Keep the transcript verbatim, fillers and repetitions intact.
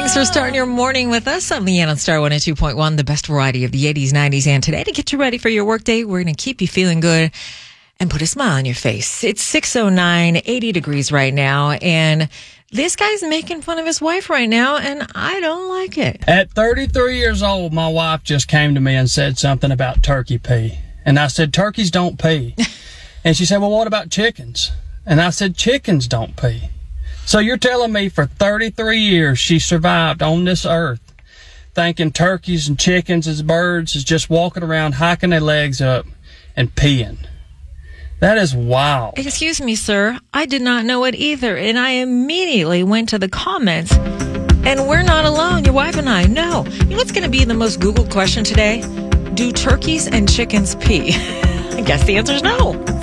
Thanks for starting your morning with us. I'm Leanne on Star one oh two point one, the best variety of the eighties, nineties, and today. To get you ready for your workday, we're going to keep you feeling good and put a smile on your face. It's six oh nine, eighty degrees right now, and this guy's making fun of his wife right now, and I don't like it. At thirty-three years old, my wife just came to me and said something about turkey pee. And I said, turkeys don't pee. And she said, well, what about chickens? And I said, chickens don't pee. So you're telling me for thirty-three years she survived on this earth thinking turkeys and chickens as birds is just walking around, hiking their legs up and peeing. That is wild. Excuse me, sir. I did not know it either, and I immediately went to the comments, and we're not alone, your wife and I. No. You know what's going to be the most Googled question today? Do turkeys and chickens pee? I guess the answer is no.